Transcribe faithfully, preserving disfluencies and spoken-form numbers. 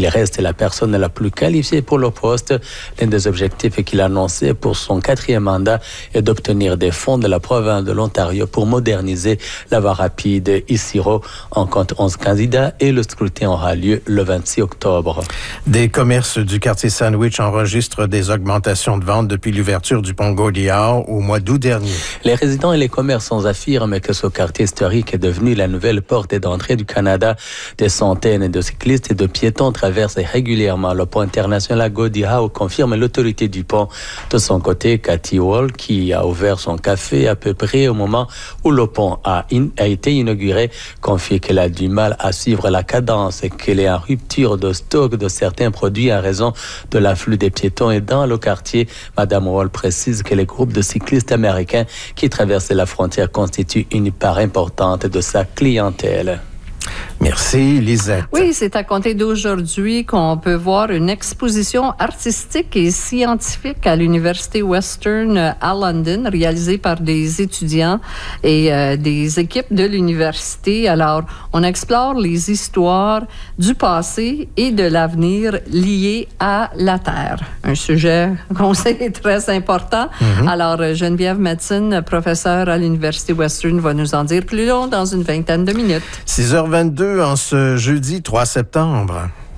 qu'il reste la personne la plus qualifiée pour le poste. L'un des objectifs qu'il a annoncé pour son quatrième mandat est d'obtenir des fonds de la province de l'Ontario pour moderniser la voie rapide Isiro. On compte onze candidats et le scrutin aura lieu le vingt-six octobre. Des commerces du quartier Sandwich enregistrent des augmentations de ventes depuis l'ouverture du pont Gordie-Howe au mois d'août dernier. Les résidents et les commerçants affirment que ce quartier historique est devenu la nouvelle porte d'entrée du Canada. Des centaines de cyclistes et de piétons traversent régulièrement le pont international Gordie-Howe, confirme l'autorité du pont. De son côté, Cathy Wall, qui a ouvert son café à peu près au moment où le pont a, in, a été inauguré, confie qu'elle a du mal à suivre la cadence et qu'elle est en rupture de stock de certains produits en raison de l'afflux des piétons. Et dans le quartier, Madame Wall précise que les groupes de cyclistes américains qui traversent la frontière constituent une part importante de sa clientèle. Merci, Lisette. Oui, c'est à compter d'aujourd'hui qu'on peut voir une exposition artistique et scientifique à l'Université Western à London, réalisée par des étudiants et euh, des équipes de l'université. Alors, on explore les histoires du passé et de l'avenir liés à la Terre. Un sujet qu'on sait est très important. Mm-hmm. Alors, Geneviève Metzen, professeure à l'Université Western, va nous en dire plus long dans une vingtaine de minutes. six heures vingt-deux en ce jeudi trois septembre.